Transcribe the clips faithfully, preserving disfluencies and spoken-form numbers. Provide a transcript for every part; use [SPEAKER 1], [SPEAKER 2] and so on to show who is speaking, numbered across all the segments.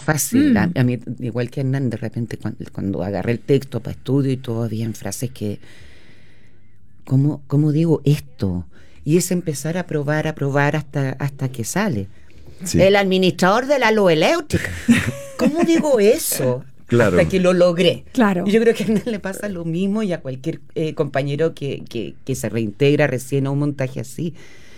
[SPEAKER 1] fácil.
[SPEAKER 2] Mm.
[SPEAKER 1] A, a mí, igual que Hernán, de repente cuando, cuando agarré el texto para estudio y todo, habían frases que, ¿cómo, cómo digo esto? Y es empezar a probar, a probar hasta, hasta que sale.
[SPEAKER 3] Sí.
[SPEAKER 1] El administrador de la luz eléctrica. ¿Cómo digo eso?
[SPEAKER 3] Claro.
[SPEAKER 1] Hasta que lo logré.
[SPEAKER 2] Claro.
[SPEAKER 1] Y yo creo que a Hernán le pasa lo mismo y a cualquier eh, compañero que, que, que se reintegra recién a un montaje así.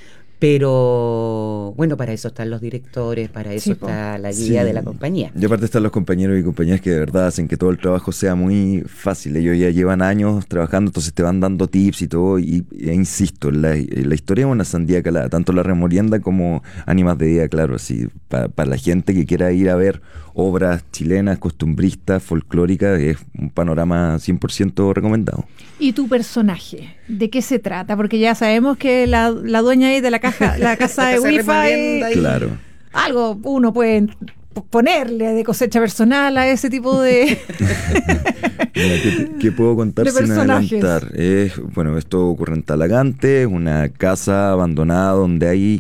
[SPEAKER 1] Pero bueno, para eso están los directores, para eso
[SPEAKER 2] Sí, po.
[SPEAKER 1] está la guía
[SPEAKER 3] Sí.
[SPEAKER 1] de la compañía.
[SPEAKER 3] Y aparte están los compañeros y compañeras que de verdad hacen que todo el trabajo sea muy fácil. Ellos ya llevan años trabajando, entonces te van dando tips y todo. Y, e insisto, la, la historia es una sandía calada, tanto La Remolienda como Ánimas de Día, claro, así, para pa la gente que quiera ir a ver obras chilenas, costumbristas, folclóricas, es un panorama cien por ciento recomendado.
[SPEAKER 2] ¿Y tu personaje? ¿De qué se trata? Porque ya sabemos que la, la dueña ahí de la caja, la casa de
[SPEAKER 1] La casa
[SPEAKER 2] Wi-Fi,
[SPEAKER 1] remolienda y-
[SPEAKER 3] Claro.
[SPEAKER 2] algo uno puede ponerle de cosecha personal a ese tipo de...
[SPEAKER 3] Mira, ¿qué, te- qué puedo contar
[SPEAKER 2] De
[SPEAKER 3] sin
[SPEAKER 2] personajes.
[SPEAKER 3] adelantar? Es, bueno, esto ocurre en Talagante, es una casa abandonada donde hay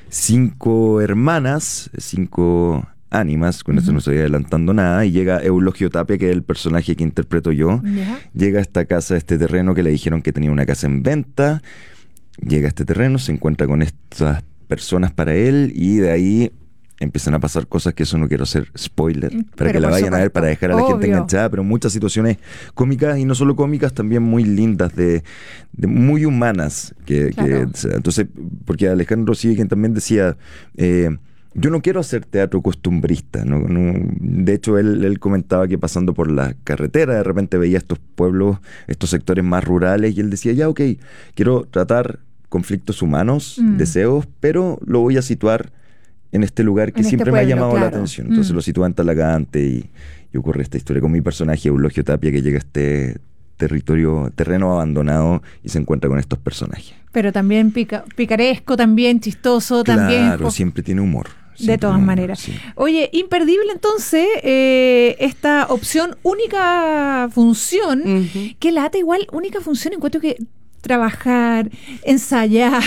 [SPEAKER 3] cinco hermanas, cinco ánimas, con esto no estoy adelantando nada, y llega Eulogio Tapia, que es el personaje que interpreto yo.
[SPEAKER 2] ¿Ya?
[SPEAKER 3] Llega a esta casa, a este terreno que le dijeron que tenía una casa en venta. Llega a este terreno, se encuentra con estas personas para él y de ahí empiezan a pasar cosas que eso no quiero hacer spoiler, para
[SPEAKER 2] Pero
[SPEAKER 3] que la
[SPEAKER 2] por
[SPEAKER 3] vayan a ver,
[SPEAKER 2] supuesto,
[SPEAKER 3] para dejar a la gente
[SPEAKER 2] obvio.
[SPEAKER 3] enganchada, pero muchas situaciones cómicas y no solo cómicas, también muy lindas, de, de muy humanas. Que,
[SPEAKER 2] Claro.
[SPEAKER 3] que, o sea, entonces, porque Alejandro sigue quien también decía... Eh, yo no quiero hacer teatro costumbrista, ¿no? No, de hecho, él, él comentaba que pasando por la carretera, de repente veía estos pueblos, estos sectores más rurales, y él decía, ya, ok, quiero tratar conflictos humanos,
[SPEAKER 2] Mm.
[SPEAKER 3] deseos, pero lo voy a situar en este lugar que
[SPEAKER 2] En este
[SPEAKER 3] siempre me ha
[SPEAKER 2] pueblo,
[SPEAKER 3] llamado la
[SPEAKER 2] claro.
[SPEAKER 3] atención. Entonces
[SPEAKER 2] Mm.
[SPEAKER 3] lo sitúa en Talagante y, y ocurre esta historia con mi personaje, Eulogio Tapia, que llega a este territorio, terreno abandonado y se encuentra con estos personajes.
[SPEAKER 2] Pero también pica, picaresco, también chistoso, también...
[SPEAKER 3] Claro,
[SPEAKER 2] jo-
[SPEAKER 3] siempre tiene humor.
[SPEAKER 2] De
[SPEAKER 3] siempre
[SPEAKER 2] todas
[SPEAKER 3] tiene humor,
[SPEAKER 2] maneras.
[SPEAKER 3] sí.
[SPEAKER 2] Oye, imperdible entonces eh, esta opción, única función,
[SPEAKER 1] Ujú.
[SPEAKER 2] que lata igual, única función, encuentro que trabajar, ensayar,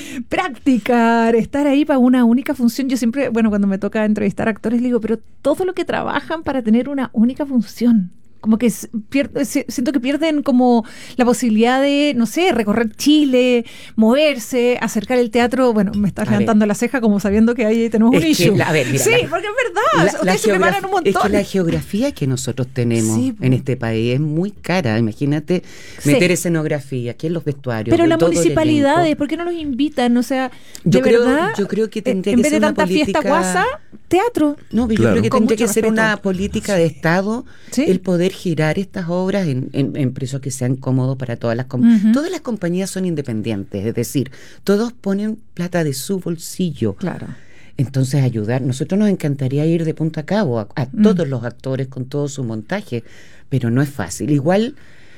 [SPEAKER 2] practicar, estar ahí para una única función. Yo siempre, bueno, cuando me toca entrevistar actores, le digo, pero todo lo que trabajan para tener una única función. Como que s- pier- si- siento que pierden como la posibilidad de, no sé, recorrer Chile, moverse, acercar el teatro. Bueno, me estás
[SPEAKER 1] A ver.
[SPEAKER 2] levantando la ceja como sabiendo que ahí tenemos
[SPEAKER 1] Es
[SPEAKER 2] un
[SPEAKER 1] que,
[SPEAKER 2] issue.
[SPEAKER 1] la- a ver, mira,
[SPEAKER 2] sí,
[SPEAKER 1] la-
[SPEAKER 2] porque es verdad. Ustedes se preparan un
[SPEAKER 1] es
[SPEAKER 2] montón.
[SPEAKER 1] que la geografía que nosotros tenemos
[SPEAKER 2] Sí, po.
[SPEAKER 1] en este país es muy cara. Imagínate
[SPEAKER 2] Sí.
[SPEAKER 1] meter escenografía, que es los vestuarios.
[SPEAKER 2] Pero las
[SPEAKER 1] todo el
[SPEAKER 2] municipalidades,
[SPEAKER 1] elenco.
[SPEAKER 2] ¿por qué no los invitan? O sea,
[SPEAKER 1] Yo
[SPEAKER 2] de
[SPEAKER 1] creo-
[SPEAKER 2] verdad,
[SPEAKER 1] yo creo que
[SPEAKER 2] eh,
[SPEAKER 1] tendría
[SPEAKER 2] en
[SPEAKER 1] que
[SPEAKER 2] vez de
[SPEAKER 1] ser una
[SPEAKER 2] tanta fiesta
[SPEAKER 1] política-
[SPEAKER 2] guasa, teatro.
[SPEAKER 1] No, pero
[SPEAKER 3] Claro.
[SPEAKER 1] yo creo que
[SPEAKER 2] Con
[SPEAKER 1] tendría que
[SPEAKER 2] mucho
[SPEAKER 1] ser
[SPEAKER 2] respeto.
[SPEAKER 1] una política de Estado
[SPEAKER 2] Sí.
[SPEAKER 1] el poder girar estas obras en, en, en precios que sean cómodos para todas las
[SPEAKER 2] Ujú.
[SPEAKER 1] compañías. Todas las compañías son independientes, es decir, todos ponen plata de su bolsillo.
[SPEAKER 2] Claro.
[SPEAKER 1] Entonces ayudar, nosotros nos encantaría ir de punta a cabo a, a
[SPEAKER 2] Mm.
[SPEAKER 1] todos los actores con todo su montaje, pero no es fácil. Igual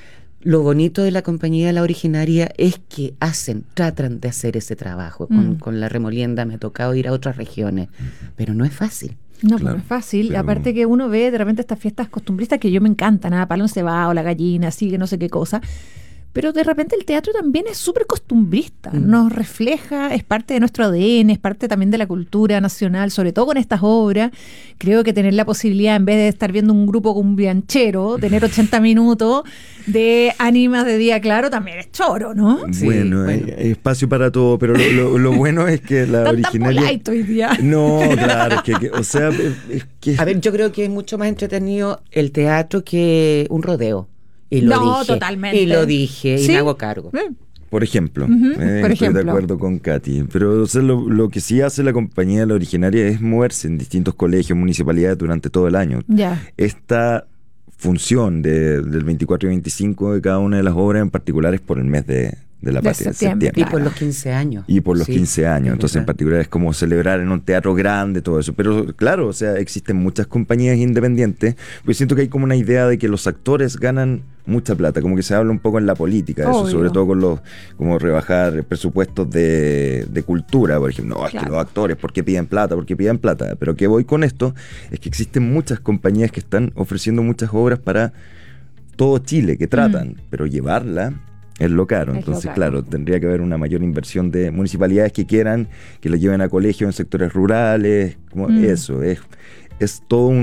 [SPEAKER 1] lo bonito de la compañía La Originaria es que hacen, tratan de hacer ese trabajo. Con,
[SPEAKER 2] Mm.
[SPEAKER 1] con La Remolienda me ha tocado ir a otras regiones, pero no es fácil.
[SPEAKER 2] No,
[SPEAKER 3] Claro,
[SPEAKER 2] pues no es fácil.
[SPEAKER 3] pero-
[SPEAKER 2] Aparte que uno ve de repente estas fiestas costumbristas que yo me encantan, nada, palo encebado, la gallina, así que no sé qué cosa. Pero de repente el teatro también es súper costumbrista,
[SPEAKER 1] Mm.
[SPEAKER 2] nos refleja, es parte de nuestro A D N, es parte también de la cultura nacional, sobre todo con estas obras. Creo que tener la posibilidad, en vez de estar viendo un grupo cumbianchero, tener ochenta minutos de ánimas de día claro, también es choro, ¿no?
[SPEAKER 1] Sí,
[SPEAKER 3] bueno,
[SPEAKER 1] bueno.
[SPEAKER 3] hay, hay espacio para todo, pero lo, lo- lo bueno es que la
[SPEAKER 2] Tan, tan
[SPEAKER 3] originaria...
[SPEAKER 2] polite hoy día.
[SPEAKER 3] No, claro, es que, que- o sea, es, es que...
[SPEAKER 1] A ver, yo creo que es mucho más entretenido el teatro que un rodeo. Y lo
[SPEAKER 2] No,
[SPEAKER 1] dije,
[SPEAKER 2] totalmente.
[SPEAKER 1] Y lo dije, y
[SPEAKER 2] Sí.
[SPEAKER 1] me hago cargo.
[SPEAKER 2] Eh,
[SPEAKER 3] Por ejemplo,
[SPEAKER 2] Ujú,
[SPEAKER 3] eh,
[SPEAKER 2] por
[SPEAKER 3] estoy
[SPEAKER 2] ejemplo.
[SPEAKER 3] de acuerdo con Katy, pero o sea, lo, lo que sí hace la compañía La Originaria es moverse en distintos colegios, municipalidades durante todo el año.
[SPEAKER 2] Ya.
[SPEAKER 3] Esta función de- del veinticuatro y veinticinco de cada una de las obras en particular es por el mes de, de la
[SPEAKER 2] De
[SPEAKER 3] patria, de
[SPEAKER 2] septiembre,
[SPEAKER 3] septiembre.
[SPEAKER 1] Y por
[SPEAKER 2] Claro.
[SPEAKER 1] los quince años.
[SPEAKER 3] Y por los
[SPEAKER 1] Sí,
[SPEAKER 3] quince años,
[SPEAKER 1] es
[SPEAKER 3] entonces en
[SPEAKER 1] verdad.
[SPEAKER 3] particular es como celebrar en un teatro grande, todo eso. Pero claro, o sea, existen muchas compañías independientes, pues siento que hay como una idea de que los actores ganan mucha plata, como que se habla un poco en la política de eso,
[SPEAKER 2] Obvio.
[SPEAKER 3] sobre todo con los, como rebajar presupuestos de, de cultura, por ejemplo. No, es
[SPEAKER 2] Claro.
[SPEAKER 3] que los actores, ¿por qué piden plata? ¿Por qué piden plata? Pero que voy con esto es que existen muchas compañías que están ofreciendo muchas obras para todo Chile, que tratan,
[SPEAKER 2] Mm.
[SPEAKER 3] pero llevarla es lo caro.
[SPEAKER 2] Es lo
[SPEAKER 3] Entonces,
[SPEAKER 2] caro.
[SPEAKER 3] claro, tendría que haber una mayor inversión de municipalidades que quieran que lo lleven a colegios en sectores rurales, como
[SPEAKER 2] Mm.
[SPEAKER 3] eso, es, es todo un